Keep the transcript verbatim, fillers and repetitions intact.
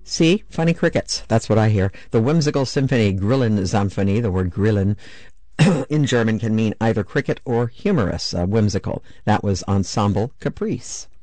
See? Funny crickets. That's what I hear. The whimsical symphony Grillen-Symphonie, the word Grillen in German can mean either cricket or humorous, uh, whimsical. That was Ensemble Caprice.